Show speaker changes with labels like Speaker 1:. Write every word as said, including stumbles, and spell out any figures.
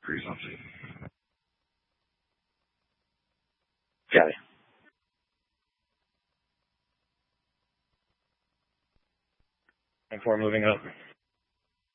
Speaker 1: Pretty something.
Speaker 2: Got it.
Speaker 3: And four moving up.